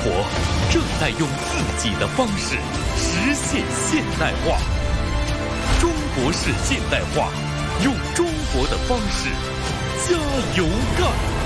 活正在用自己的方式实现现代化。中国式现代化，用中国的方式加油干！